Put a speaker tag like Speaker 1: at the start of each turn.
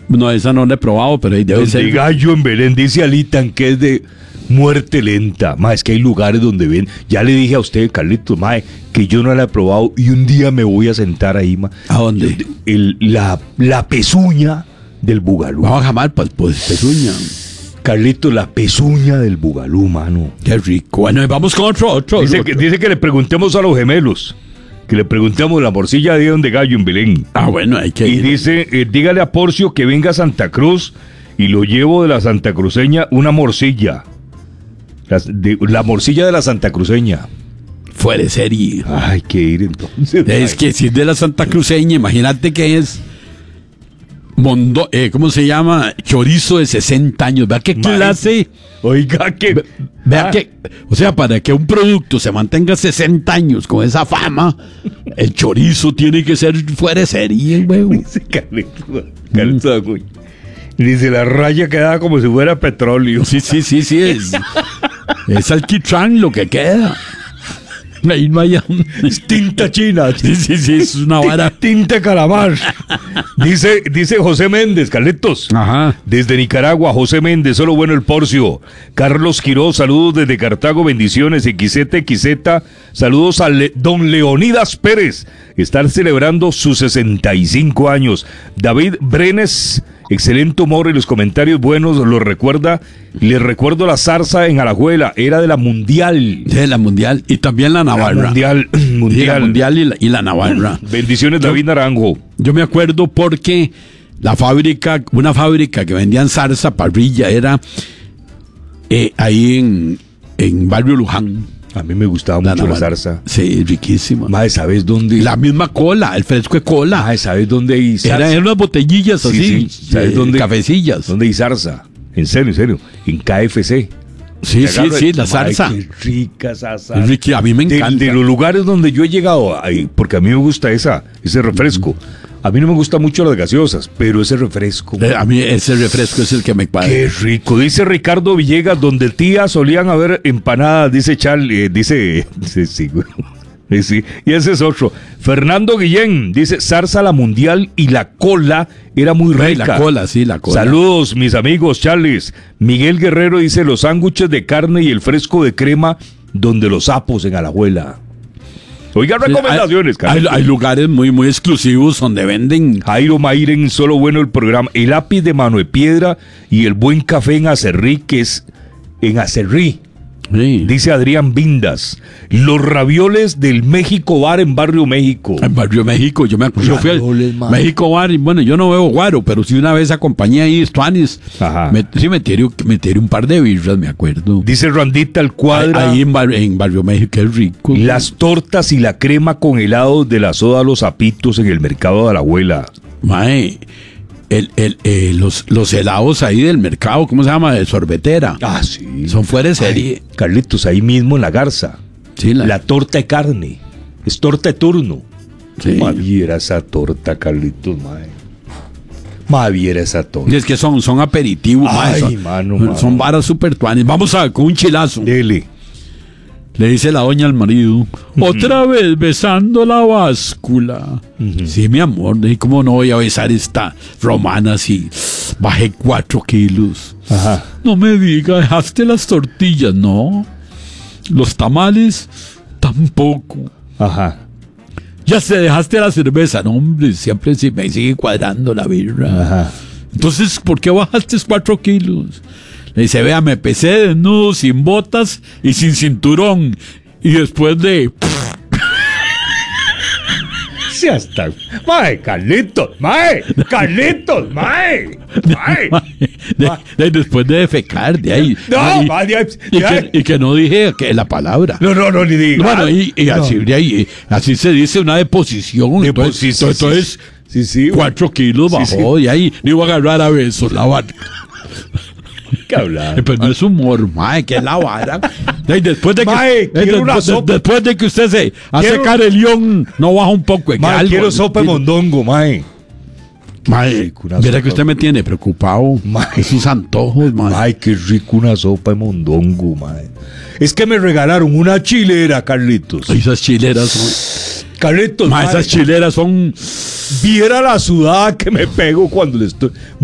Speaker 1: No, esa no la he probado, pero ahí debe
Speaker 2: Donde
Speaker 1: ser.
Speaker 2: Gallo en Belén dice Alitan que es de muerte lenta. Ma, es que hay lugares donde ven. Ya le dije a usted, Carlitos, ma, que yo no la he probado y un día me voy a sentar ahí, ma.
Speaker 1: ¿A dónde?
Speaker 2: La pezuña del Bugalú.
Speaker 1: Vamos a jamar, pues pezuña.
Speaker 2: Carlitos, la pezuña del Bugalú, mano.
Speaker 1: Qué rico. Bueno, vamos con otro.
Speaker 2: Dice que le preguntemos a los gemelos. Que le preguntemos la morcilla de donde Gallo en Belén.
Speaker 1: Ah, bueno, hay que
Speaker 2: Y
Speaker 1: ir.
Speaker 2: dice, dígale a Porcio que venga a Santa Cruz y lo llevo de la Santa Cruceña una morcilla. La morcilla de la Santa Cruceña.
Speaker 1: Fuera de serie.
Speaker 2: Hay que ir entonces.
Speaker 1: Es que si es de la Santa Cruceña, imagínate que es ¿cómo se llama? Chorizo de 60 años. Vea qué clase.
Speaker 2: Oiga, que...
Speaker 1: Vea que, o sea, para que un producto se mantenga 60 años con esa fama, el chorizo tiene que ser fuera de serie, güey.
Speaker 2: Dice Carlitos, güey. Dice, la raya queda como si fuera petróleo.
Speaker 1: Sí. Es alquitrán lo que queda. Ahí no hay...
Speaker 2: Es tinta china.
Speaker 1: Sí, es una vara.
Speaker 2: Tinta calamar. Dice José Méndez, Carlitos.
Speaker 1: Ajá.
Speaker 2: Desde Nicaragua, José Méndez, solo bueno el Porcio. Carlos Quiroz, saludos desde Cartago, bendiciones. XZ, saludos a don Leonidas Pérez, estar celebrando sus 65 años. David Brenes, excelente humor y los comentarios buenos, lo recuerda. Les recuerdo la zarza en Alajuela, era de la Mundial.
Speaker 1: De la Mundial y también la Navarra.
Speaker 2: Mundial.
Speaker 1: Sí, la Mundial y la Navarra.
Speaker 2: Bendiciones, David Naranjo.
Speaker 1: Yo me acuerdo porque una fábrica que vendían zarza, parrilla, era ahí en Barrio Luján.
Speaker 2: A mí me gustaba mucho la zarza.
Speaker 1: Sí, riquísima.
Speaker 2: Mae, ¿sabes dónde?
Speaker 1: La misma cola, el fresco de cola.
Speaker 2: Mae, ¿sabes dónde hay zarza?
Speaker 1: Eran unas botellillas así.
Speaker 2: Sí. ¿Sabes dónde?
Speaker 1: Cafecillas.
Speaker 2: ¿Dónde hay zarza? En serio. En KFC.
Speaker 1: Sí, la zarza.
Speaker 2: Ay, qué rica esa zarza.
Speaker 1: Ricky, a mí me encanta.
Speaker 2: De los lugares donde yo he llegado, porque a mí me gusta ese refresco. A mí no me gustan mucho las gaseosas, pero ese refresco.
Speaker 1: A mí ese refresco es el que me cuadra.
Speaker 2: Qué rico. Dice Ricardo Villegas, donde tía solían haber empanadas, dice Charlie, sí, güey. Sí, y ese es otro. Fernando Guillén dice, zarza la Mundial y la cola era muy rica.
Speaker 1: La cola.
Speaker 2: Saludos, mis amigos, Charles. Miguel Guerrero dice, los sándwiches de carne y el fresco de crema donde los sapos en Alajuela. Oiga, recomendaciones,
Speaker 1: hay lugares muy, muy exclusivos donde venden.
Speaker 2: Jairo Mairen, solo bueno el programa. El lápiz de mano de piedra y el buen café en Acerrí, que es en Acerrí.
Speaker 1: Sí.
Speaker 2: Dice Adrián Vindas, los ravioles del México Bar en Barrio México.
Speaker 1: En Barrio México, yo fui a México Bar y bueno, yo no bebo guaro, pero sí una vez acompañé ahí Stuanis.
Speaker 2: Ajá.
Speaker 1: Me tiré un par de birras, me acuerdo.
Speaker 2: Dice Randita al Cuadra.
Speaker 1: Ahí en Barrio México, qué rico.
Speaker 2: Las tortas y la crema con helados de la soda Los Zapitos en el mercado de la abuela.
Speaker 1: Mae, los helados ahí del mercado, ¿cómo se llama? De sorbetera.
Speaker 2: Ah, sí.
Speaker 1: Son fuera de serie.
Speaker 2: Ay, Carlitos, ahí mismo en la Garza.
Speaker 1: Sí,
Speaker 2: la torta de carne. Es torta de turno.
Speaker 1: Sí.
Speaker 2: Maviera esa torta, Carlitos, mae. Maviera esa torta.
Speaker 1: Y es que son aperitivos,
Speaker 2: ay,
Speaker 1: mae. Son varas super tuanes. Vamos con un chilazo.
Speaker 2: Dele.
Speaker 1: Le dice la doña al marido, otra vez besando la báscula. Sí, mi amor, ¿cómo no voy a besar esta romana si bajé 4 kilos?
Speaker 2: Ajá.
Speaker 1: No me diga, dejaste las tortillas, no. Los tamales, tampoco.
Speaker 2: Ajá.
Speaker 1: Ya se dejaste la cerveza, no, hombre, siempre me sigue cuadrando la birra.
Speaker 2: Ajá.
Speaker 1: Entonces, ¿por qué bajaste 4 kilos? Le dice, vea, me pesé desnudo, sin botas y sin cinturón. Y después de...
Speaker 2: Sí, hasta... ¡Mae, Carlitos! ¡Mae! ¡Carlitos! ¡Mae!
Speaker 1: Después de defecar, de ahí.
Speaker 2: No,
Speaker 1: y que no dije la palabra.
Speaker 2: No, ni diga.
Speaker 1: Bueno, y así, de ahí, así se dice una deposición. Entonces,
Speaker 2: sí,
Speaker 1: 4 kilos bajó, y ahí le iba a agarrar a besos la vara.
Speaker 2: ¿Qué hablar?
Speaker 1: Pero no es humor, mae, que es la vara. Después de que usted se hace carelión, no baja un poco.
Speaker 2: Mae, quiero sopa de mondongo, mae.
Speaker 1: Mae, verá que usted me tiene preocupado.
Speaker 2: Mae.
Speaker 1: Esos antojos, mae.
Speaker 2: Ay, qué rico una sopa de mondongo, mae. Es que me regalaron una chilera, Carlitos.
Speaker 1: Esas chileras son...
Speaker 2: Carlitos,
Speaker 1: mae, esas chileras son...
Speaker 2: Viera la sudada que me pego cuando le estoy...